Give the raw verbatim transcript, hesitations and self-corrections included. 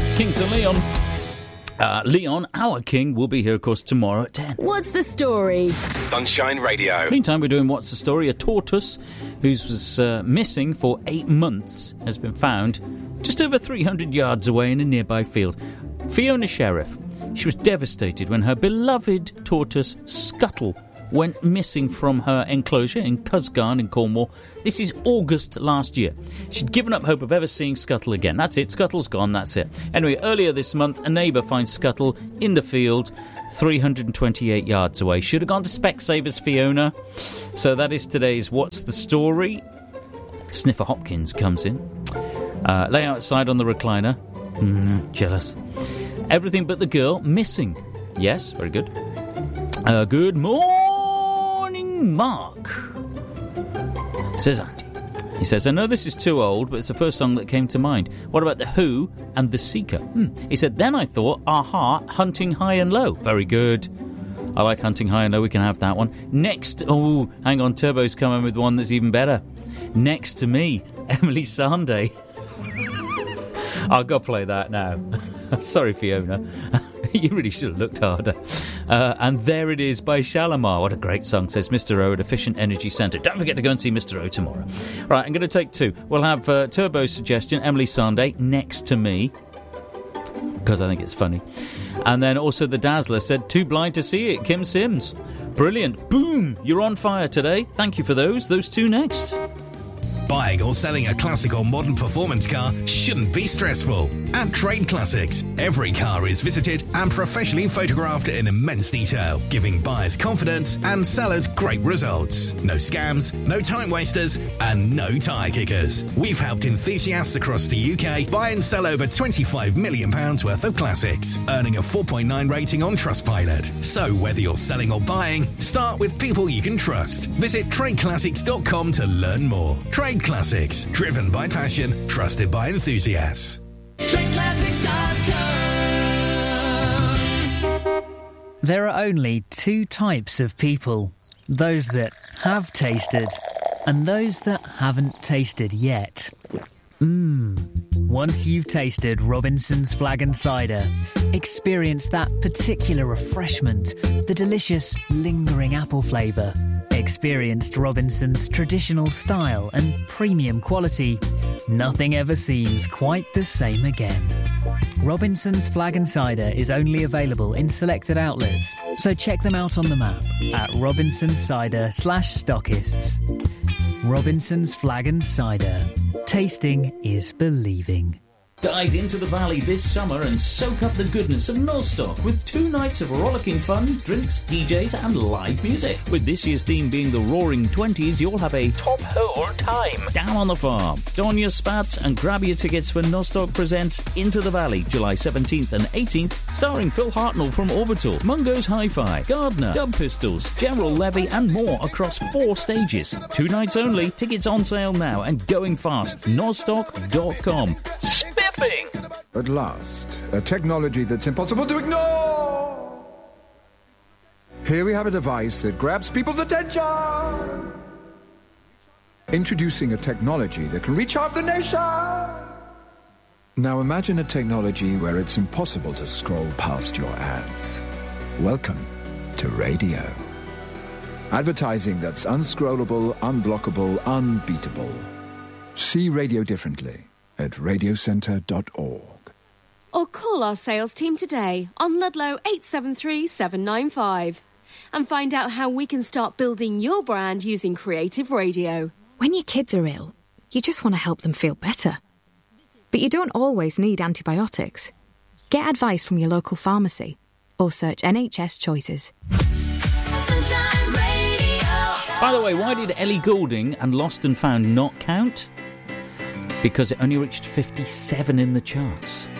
Kings of Leon. Uh, Leon, our king, will be here, of course, tomorrow at ten. What's the story? Sunshine Radio. Meantime, we're doing What's the Story? A tortoise who was uh, missing for eight months has been found just over three hundred yards away in a nearby field. Fiona Sheriff, she was devastated when her beloved tortoise, Scuttle, went missing from her enclosure in Cusgarn in Cornwall. This is August last year. She'd given up hope of ever seeing Scuttle again. That's it, Scuttle's gone, that's it. Anyway, earlier this month, a neighbour finds Scuttle in the field, three hundred twenty-eight yards away. Should have gone to Specsavers, Fiona. So that is today's What's the Story? Sniffer Hopkins comes in. Uh, lay outside on the recliner. Mm, jealous. Everything but the girl missing. Yes, very good. Uh, good morning, Mark, says Andy. He says, I know this is too old, but it's the first song that came to mind. What about The Who and The Seeker? Hmm. He said, then I thought, aha, Hunting High and Low. Very good. I like Hunting High and Low. We can have that one. Next, oh, hang on, Turbo's coming with one that's even better. Next to Me, Emily Sandé. I'll go play that now. Sorry, Fiona. You really should have looked harder. Uh, and There It Is by Shalimar. What a great song, says Mister O at Efficient Energy Centre. Don't forget to go and see Mister O tomorrow. Right, I'm going to take two. We'll have uh, Turbo's suggestion, Emily Sandé, Next to Me, because I think it's funny. And then also the Dazzler said, Too Blind to See It, Kim Sims. Brilliant. Boom! You're on fire today. Thank you for those. Those two next. Buying or selling a classic or modern performance car shouldn't be stressful. At Trade Classics, every car is visited and professionally photographed in immense detail, giving buyers confidence and sellers great results. No scams, no time wasters, and no tyre kickers. We've helped enthusiasts across the U K buy and sell over twenty-five million pounds worth of classics, earning a four point nine rating on Trustpilot. So whether you're selling or buying, start with people you can trust. Visit trade classics dot com to learn more. Trade Classics, driven by passion, trusted by enthusiasts. trade classics dot com. There are only two types of people. Those that have tasted and those that haven't tasted yet. Mmm. Once you've tasted Robinson's Flag and Cider, experience that particular refreshment, the delicious, lingering apple flavour. Experienced Robinson's traditional style and premium quality, nothing ever seems quite the same again. Robinson's Flag and Cider is only available in selected outlets, so check them out on the map at Robinson's Cider slash stockists. Robinson's Flag and Cider. Tasting is believing. Dive into the valley this summer and soak up the goodness of Millstock with two nights of rollicking fun, drinks, D Js and live music. With this year's theme being the Roaring Twenties, you'll have a top hole time down on the farm. Don your spats and grab your tickets for Millstock Presents Into the Valley, July seventeenth and eighteenth, starring Phil Hartnell from Orbital, Mungo's Hi-Fi, Gardner, Dub Pistols, General Levy and more across four stages. Two nights only, tickets on sale now and going fast. Nostock dot com. At last, a technology that's impossible to ignore. Here we have a device that grabs people's attention. Introducing a technology that can reach half the nation. Now imagine a technology where it's impossible to scroll past your ads. Welcome to radio. Advertising that's unscrollable, unblockable, unbeatable. See radio differently at radio centre dot org. Or call our sales team today on Ludlow eight seven three seven nine five and find out how we can start building your brand using creative radio. When your kids are ill, you just want to help them feel better. But you don't always need antibiotics. Get advice from your local pharmacy or search N H S Choices. Sunshine Radio. By the way, why did Ellie Goulding and Lost and Found not count? Because it only reached fifty-seven in the charts.